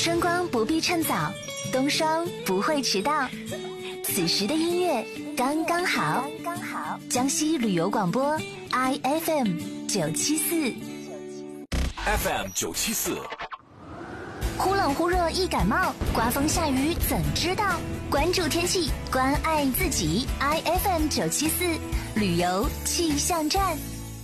春光不必趁早，冬霜不会迟到。此时的音乐刚刚好。江西旅游广播 IFM 974 FM 974。 忽冷忽热易感冒，刮风下雨怎知道？关注天气，关爱自己。IFM 974旅游气象站，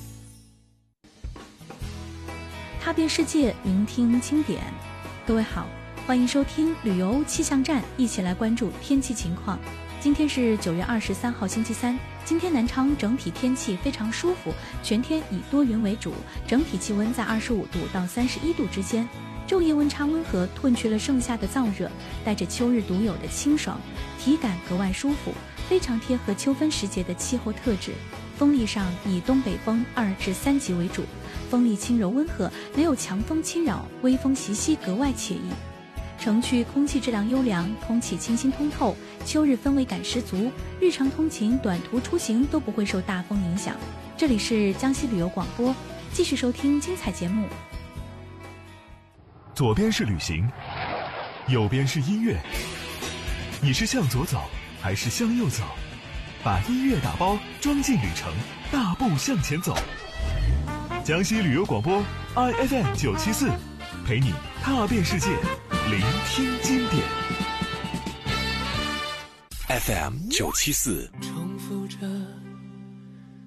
踏遍世界，聆听经典。各位好，欢迎收听旅游气象站，一起来关注天气情况。今天是9月23号星期三，今天南昌整体天气非常舒服，全天以多云为主，整体气温在25度到31度之间。昼夜温差温和，褪去了盛夏的燥热，带着秋日独有的清爽，体感格外舒服，非常贴合秋分时节的气候特质。风力上以东北风2至3级为主，风力轻柔温和，没有强风侵扰，微风习习，格外惬意。城区空气质量优良，空气清新通透，秋日氛围感十足，日常通勤、短途出行都不会受大风影响。这里是江西旅游广播，继续收听精彩节目。 左边是旅行，右边是音乐，你是向左走还是向右走？把音乐打包装进旅程，大步向前走。江西旅游广播 IFM 974，陪你踏遍世界，聆听经典。 FM 974。 重复着